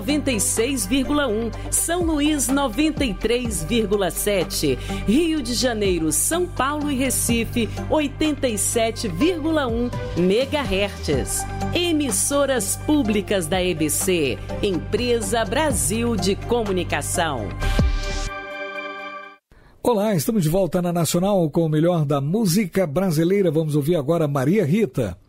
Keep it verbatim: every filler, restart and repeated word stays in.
noventa e seis vírgula um, São Luís noventa e três vírgula sete, Rio de Janeiro, São Paulo e Recife oitenta e sete vírgula um megahertz. Emissoras públicas da E B C, Empresa Brasil de Comunicação. Olá, estamos de volta na Nacional com o melhor da música brasileira. Vamos ouvir agora Maria Rita.